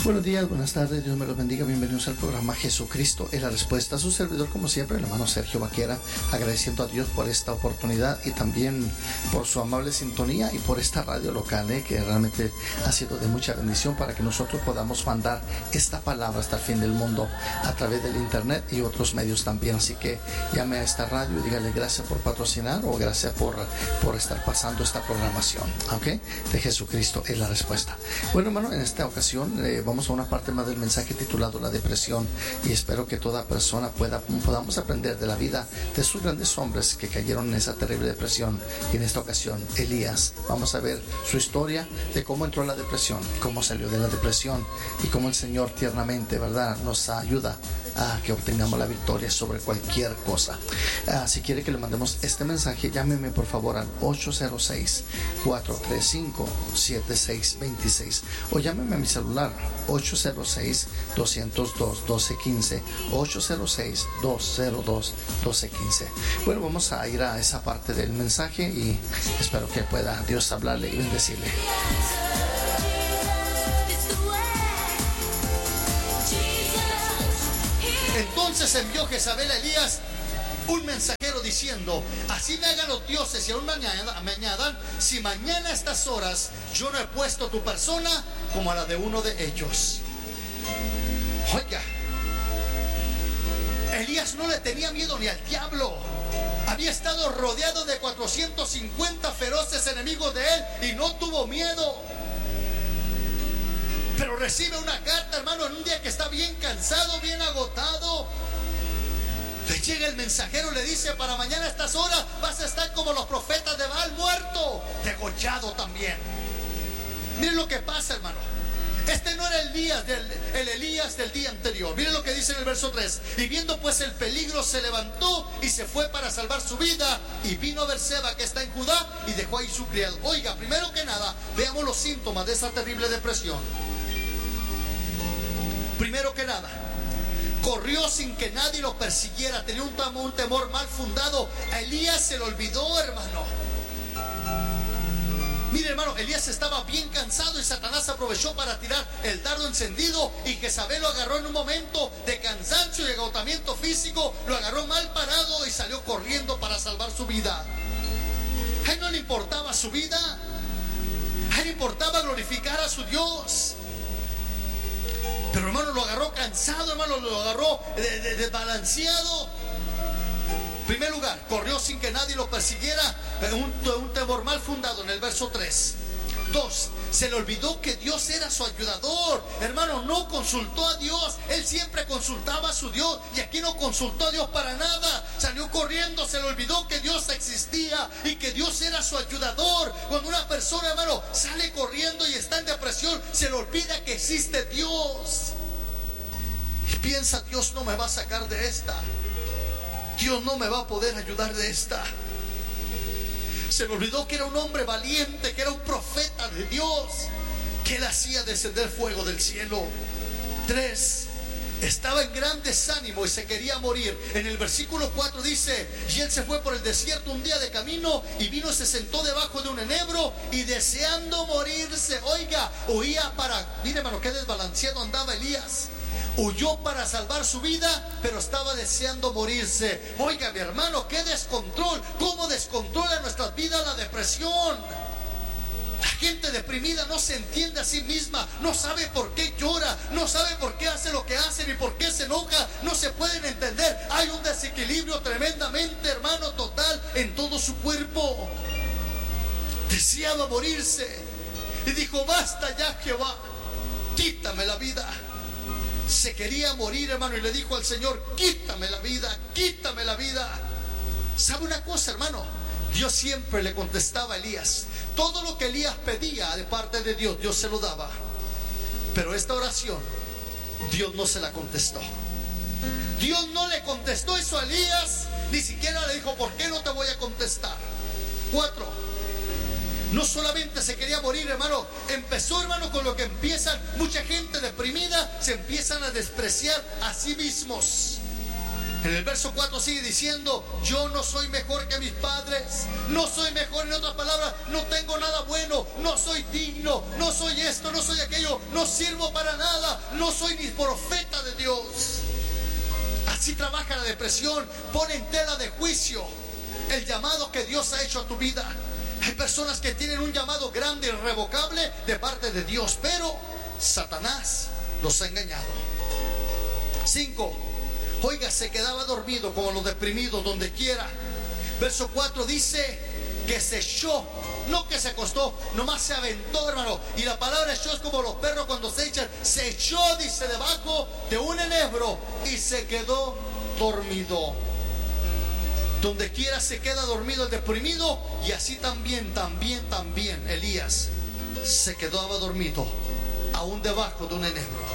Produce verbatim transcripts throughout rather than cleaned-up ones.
Buenos días, buenas tardes, Dios me los bendiga. Bienvenidos al programa Jesucristo es la respuesta. Su servidor, como siempre, el hermano Sergio Vaquera, agradeciendo a Dios por esta oportunidad y también por su amable sintonía y por esta radio local, eh, que realmente ha sido de mucha bendición para que nosotros podamos mandar esta palabra hasta el fin del mundo a través del internet y otros medios también. Así que llame a esta radio y dígale gracias por patrocinar o gracias por, por estar pasando esta programación, ¿ok? De Jesucristo es la respuesta. Bueno, hermano, en esta ocasión eh, vamos a una parte más del mensaje titulado La depresión, y espero que toda persona pueda podamos aprender de la vida de sus grandes hombres que cayeron en esa terrible depresión. Y en esta ocasión, Elías, vamos a ver su historia de cómo entró a la depresión, cómo salió de la depresión y cómo el Señor tiernamente, ¿verdad?, nos ayuda a que obtengamos la victoria sobre cualquier cosa. Ah, si quiere que le mandemos este mensaje, llámeme por favor al ocho cero seis, cuatro tres cinco, siete seis dos seis o llámeme a mi celular ocho cero seis, dos cero dos, uno dos uno cinco, ocho cero seis, dos cero dos, uno dos uno cinco. Bueno, vamos a ir a esa parte del mensaje y espero que pueda Dios hablarle y bendecirle. Entonces envió Jezabel a Elías un mensajero diciendo: así me hagan los dioses y aún me añadan, si mañana a estas horas yo no he puesto tu persona como a la de uno de ellos. Oiga, Elías no le tenía miedo ni al diablo. Había estado rodeado de cuatrocientos cincuenta feroces enemigos de él y no tuvo miedo. Pero recibe una carta, hermano, en un día que está bien cansado, bien agotado. Le llega el mensajero y le dice: para mañana a estas horas vas a estar como los profetas de Baal, muerto, degollado también. Miren lo que pasa, hermano. Este no era el, día del, el Elías del día anterior. Miren lo que dice en el verso tres. Y viendo pues el peligro, se levantó y se fue para salvar su vida. Y vino a Berseba, que está en Judá, y dejó ahí su criado. Oiga, primero que nada, veamos los síntomas de esa terrible depresión. Primero que nada, corrió sin que nadie lo persiguiera. Tenía un temor, un temor mal fundado. A Elías se le olvidó, hermano. Mire, hermano, Elías estaba bien cansado y Satanás aprovechó para tirar el dardo encendido, y Jezabel lo agarró en un momento de cansancio y agotamiento físico. Lo agarró mal parado y salió corriendo para salvar su vida. A él no le importaba su vida. A él le importaba glorificar a su Dios. Pero, hermano, lo agarró cansado, hermano, lo agarró desbalanceado. En primer lugar, corrió sin que nadie lo persiguiera, un, un temor mal fundado en el verso tres. Dos, se le olvidó que Dios era su ayudador. Hermano, no consultó a Dios. Él siempre consultaba a su Dios, y aquí no consultó a Dios para nada. Salió corriendo, se le olvidó que Dios existía y que Dios era su ayudador. Cuando una persona, hermano, sale corriendo y está en depresión, se le olvida que existe Dios. Y piensa: Dios no me va a sacar de esta. Dios no me va a poder ayudar de esta. Se le olvidó que era un hombre valiente, que era un profeta de Dios, que él hacía descender fuego del cielo. Tres, estaba en gran desánimo y se quería morir. En el versículo cuatro dice: y él se fue por el desierto un día de camino, y vino y se sentó debajo de un enebro, y deseando morirse, oiga, huía para... Mire, hermano, qué desbalanceado andaba Elías. Huyó para salvar su vida, pero estaba deseando morirse. Oiga, mi hermano, qué descontrol. ¿Cómo descontrola nuestras vidas la depresión? La gente deprimida no se entiende a sí misma, no sabe por qué llora, no sabe por qué hace lo que hace, ni por qué se enoja. No se pueden entender. Hay un desequilibrio tremendamente, hermano, total en todo su cuerpo. Deseaba morirse y dijo: basta ya, Jehová, quítame la vida. Se quería morir, hermano, y le dijo al Señor: quítame la vida, quítame la vida. ¿Sabe una cosa, hermano? Dios siempre le contestaba a Elías. Todo lo que Elías pedía de parte de Dios, Dios se lo daba. Pero esta oración, Dios no se la contestó. Dios no le contestó eso a Elías. Ni siquiera le dijo: ¿por qué no te voy a contestar? Cuatro, no solamente se quería morir, hermano. Empezó, hermano, con lo que empiezan mucha gente deprimida. Se empiezan a despreciar a sí mismos. En el verso cuatro sigue diciendo: yo no soy mejor que mis padres, no soy mejor, en otras palabras, no tengo nada bueno, no soy digno, no soy esto, no soy aquello, no sirvo para nada. no soy ni profeta de Dios. Así trabaja la depresión, pone en tela de juicio el llamado que Dios ha hecho a tu vida. Hay personas que tienen un llamado grande, irrevocable de parte de Dios, pero Satanás los ha engañado. Cinco, oiga, se quedaba dormido como los deprimidos donde quiera. Verso cuatro dice que se echó, no que se acostó, nomás se aventó, hermano. Y la palabra echó es como los perros cuando se echan. Se echó, dice, debajo de un enebro y se quedó dormido. Donde quiera se queda dormido el deprimido. Y así también, también, también Elías se quedaba dormido aún debajo de un enebro.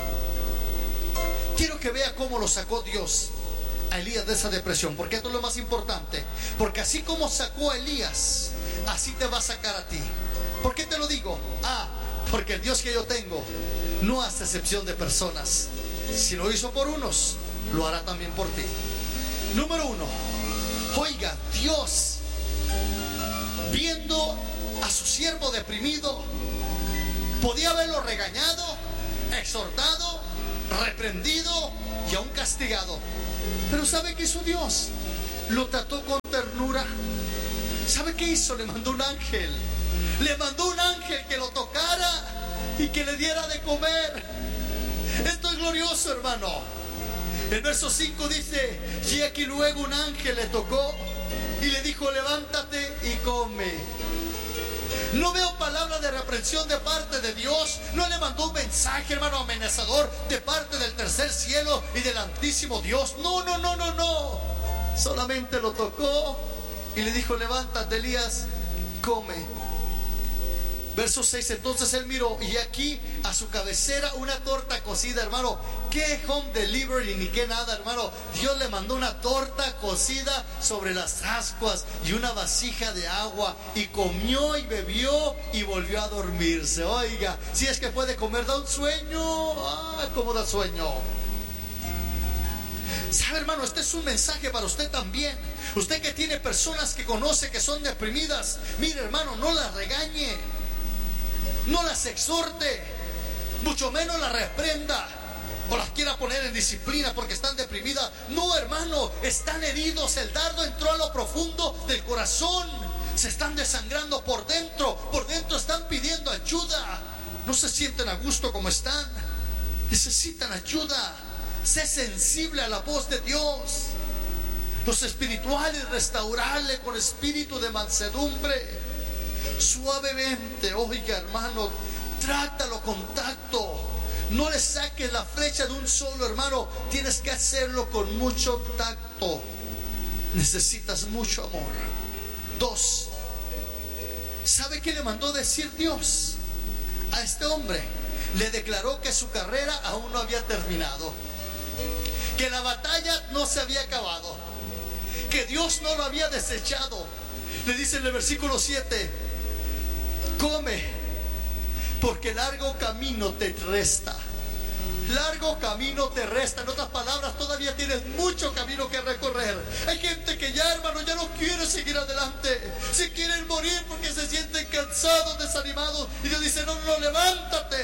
Quiero que vea cómo lo sacó Dios a Elías de esa depresión, porque esto es lo más importante. Porque así como sacó a Elías, así te va a sacar a ti. ¿Por qué te lo digo? Ah, porque el Dios que yo tengo no hace excepción de personas. Si lo hizo por unos, lo hará también por ti. Número uno, oiga, Dios, viendo a su siervo deprimido, podía haberlo regañado, exhortado, reprendido y aún castigado. Pero ¿sabe qué hizo Dios? Lo trató con ternura. ¿Sabe qué hizo? Le mandó un ángel. Le mandó un ángel que lo tocara y que le diera de comer. Esto es glorioso, hermano. El verso cinco dice: y aquí luego un ángel le tocó y le dijo: levántate y come. No veo palabra de reprensión de parte de Dios. No le mandó un mensaje, hermano, amenazador de parte del tercer cielo y del altísimo Dios. No, no, no, no, no. Solamente lo tocó y le dijo: levántate, Elías, come. Verso seis, entonces él miró y aquí a su cabecera una torta cocida, hermano. ¿Qué home delivery ni qué nada, hermano? Dios le mandó una torta cocida sobre las ascuas y una vasija de agua, y comió y bebió y volvió a dormirse. Oiga, si es que puede comer, da un sueño. Ah, cómo da sueño. ¿Sabe, hermano? Este es un mensaje para usted también. Usted que tiene personas que conoce que son deprimidas, mire, hermano, no las regañe, no las exhorte, mucho menos las reprenda o las quiera poner en disciplina porque están deprimidas. No, hermano, están heridos. El dardo entró a lo profundo del corazón. Se están desangrando por dentro. Por dentro están pidiendo ayuda. No se sienten a gusto como están. Necesitan ayuda. Sé sensible a la voz de Dios. Los espirituales, restaurarle con espíritu de mansedumbre, suavemente. Oiga, hermano, trátalo con tacto. No le saques la flecha de un solo, hermano. Tienes que hacerlo con mucho tacto. Necesitas mucho amor. Dos, ¿sabe qué le mandó decir Dios a este hombre? Le declaró que su carrera aún no había terminado, que la batalla no se había acabado, que Dios no lo había desechado. Le dice en el versículo siete: come, porque largo camino te resta. Largo camino te resta. En otras palabras, todavía tienes mucho camino que recorrer. Hay gente que ya, hermano, ya no quiere seguir adelante. Se quieren morir porque se sienten cansados, desanimados. Y Dios dice: no, no, levántate,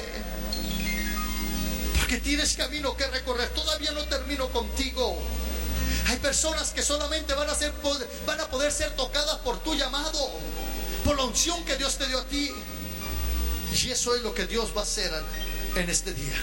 porque tienes camino que recorrer. Todavía no termino contigo. Hay personas que solamente van a, ser, van a poder ser tocadas por tu llamado, por la unción que Dios te dio a ti. Y eso es lo que Dios va a hacer en este día.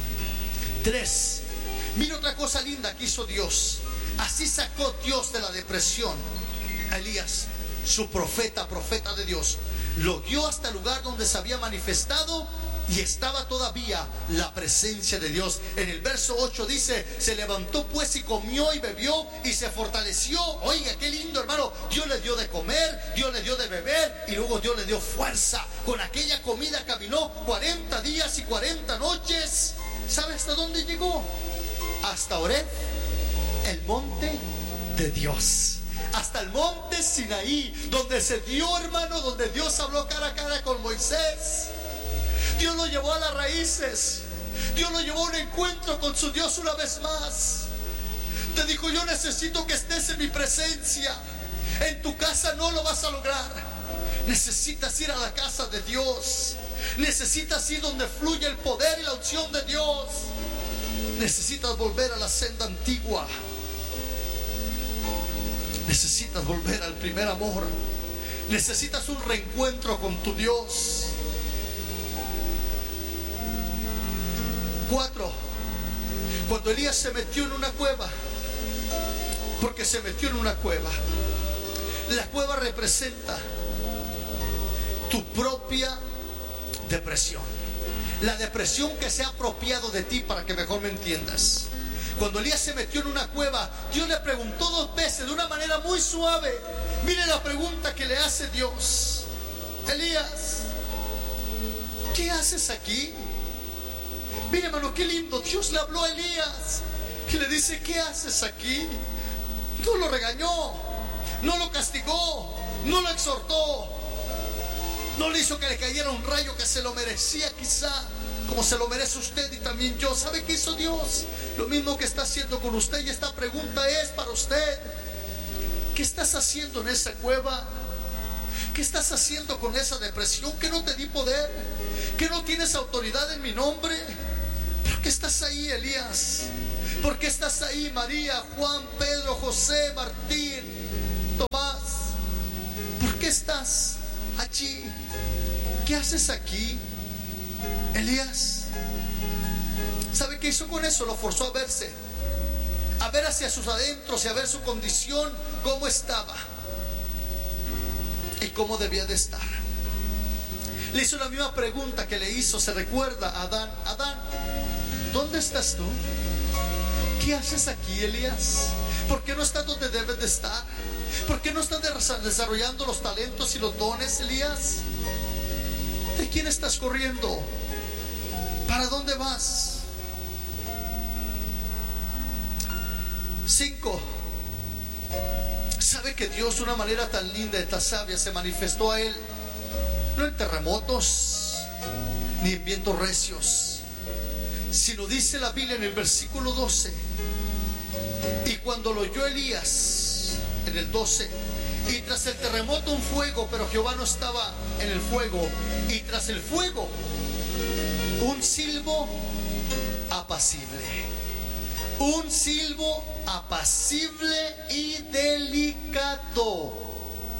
Tres, mira otra cosa linda que hizo Dios. Así sacó Dios de la depresión a Elías, su profeta, profeta de Dios. Lo guió hasta el lugar donde se había manifestado y estaba todavía la presencia de Dios. En el verso ocho dice: se levantó pues y comió y bebió y se fortaleció. Oiga, qué lindo, hermano. Dios le dio de comer, Dios le dio de beber y luego Dios le dio fuerza. Con aquella comida caminó cuarenta días y cuarenta noches. ¿Sabe hasta dónde llegó? Hasta Horeb, el monte de Dios. Hasta el monte Sinaí, donde se dio, hermano, donde Dios habló cara a cara con Moisés. Dios lo llevó a las raíces. Dios lo llevó a un encuentro con su Dios una vez más. Te dijo: yo necesito que estés en mi presencia. En tu casa no lo vas a lograr. Necesitas ir a la casa de Dios. Necesitas ir donde fluye el poder y la unción de Dios. Necesitas volver a la senda antigua. Necesitas volver al primer amor. Necesitas un reencuentro con tu Dios. Cuatro, cuando Elías se metió en una cueva, porque se metió en una cueva. La cueva representa tu propia depresión, la depresión que se ha apropiado de ti, para que mejor me entiendas. Cuando Elías se metió en una cueva, Dios le preguntó dos veces de una manera muy suave. Mire la pregunta que le hace Dios: Elías, ¿qué haces aquí? Mire, hermano, qué lindo. Dios le habló a Elías y le dice: ¿qué haces aquí? No lo regañó, no lo castigó, no lo exhortó, no le hizo que le cayera un rayo que se lo merecía quizá, como se lo merece usted y también yo. ¿Sabe qué hizo Dios? Lo mismo que está haciendo con usted. Y esta pregunta es para usted: ¿qué estás haciendo en esa cueva? ¿Qué estás haciendo con esa depresión? ¿Que no te di poder? ¿Que no tienes autoridad en mi nombre? ¿Por qué estás ahí, Elías? ¿Por qué estás ahí, María, Juan, Pedro, José, Martín, Tomás? ¿Por qué estás allí? ¿Qué haces aquí, Elías? ¿Sabe qué hizo con eso? Lo forzó a verse, a ver hacia sus adentros y a ver su condición, cómo estaba y cómo debía de estar. Le hizo la misma pregunta que le hizo, se recuerda, a Adán: Adán, ¿dónde estás tú? ¿Qué haces aquí, Elías? ¿Por qué no estás donde debes de estar? ¿Por qué no estás desarrollando los talentos y los dones, Elías? ¿De quién estás corriendo? ¿Para dónde vas? Cinco. ¿Sabe que Dios de una manera tan linda y tan sabia se manifestó a él? No en terremotos ni en vientos recios, sino dice la Biblia en el versículo doce: y cuando lo oyó Elías, en el doce, y tras el terremoto un fuego, pero Jehová no estaba en el fuego, y tras el fuego un silbo apacible, un silbo apacible y delicado.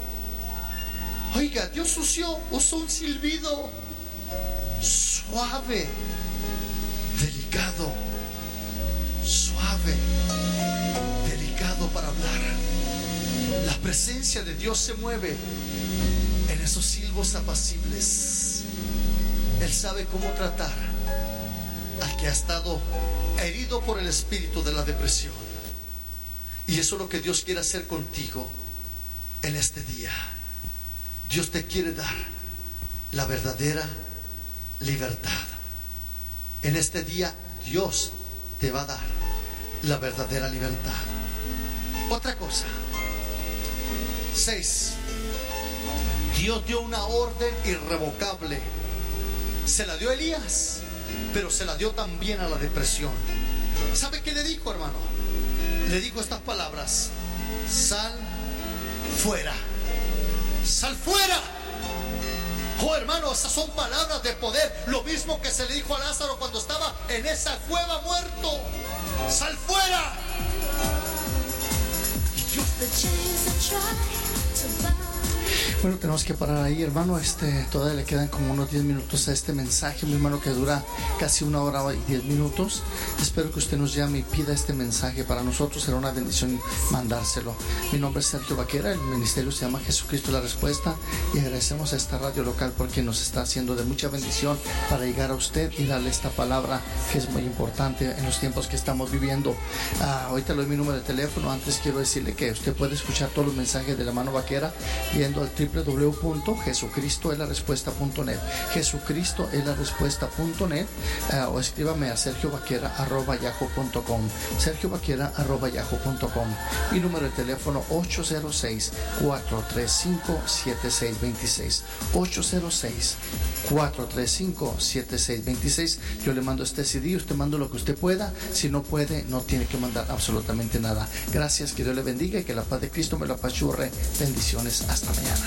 Oiga, Dios usó, usó un silbido suave, delicado, suave, delicado para hablar. La presencia de Dios se mueve en esos silbos apacibles. Él sabe cómo tratar al que ha estado herido por el espíritu de la depresión. Y eso es lo que Dios quiere hacer contigo en este día. Dios te quiere dar la verdadera libertad. En este día Dios te va a dar la verdadera libertad. Otra cosa. Seis. Dios dio una orden irrevocable. Se la dio a Elías, pero se la dio también a la depresión. ¿Sabe qué le dijo, hermano? Le dijo estas palabras: sal fuera. Sal fuera. Oh, hermano, esas son palabras de poder. Lo mismo que se le dijo a Lázaro cuando estaba en esa cueva muerto: sal fuera. Y Dios Bueno, tenemos que parar ahí, hermano. Este, todavía le quedan como unos diez minutos a este mensaje, mi hermano, que dura casi una hora y diez minutos. Espero que usted nos llame y pida este mensaje. Para nosotros será una bendición mandárselo. Mi nombre es Sergio Vaquera, el ministerio se llama Jesucristo la Respuesta, y agradecemos a esta radio local porque nos está haciendo de mucha bendición para llegar a usted y darle esta palabra que es muy importante en los tiempos que estamos viviendo. Ah, ahorita le doy mi número de teléfono. Antes quiero decirle que usted puede escuchar todos los mensajes de la mano Vaquera yendo al doble u doble u doble u punto jesucristo es la respuesta punto net, jesucristo es la respuesta punto net, uh, o escríbame a sergio vaquera arroba yahoo punto com, sergio vaquera arroba yahoo punto com. Mi número de teléfono ocho cero seis, cuatro tres cinco, siete seis dos seis, ocho cero seis, cuatro tres cinco, siete seis dos seis. Yo le mando este C D, usted manda lo que usted pueda. Si no puede, no tiene que mandar absolutamente nada. Gracias, que Dios le bendiga y que la paz de Cristo me la apachurre. Bendiciones, hasta mañana.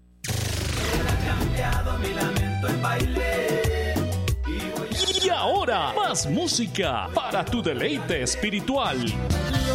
Y ahora ahora más música para tu deleite espiritual.